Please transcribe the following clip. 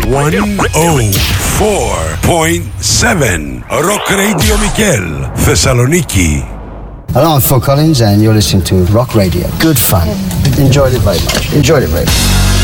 104.7 Rock Radio Mikel, Thessaloniki. Hello, I'm Phil Collins and you're listening to Rock Radio. Good fun. Enjoyed it very much.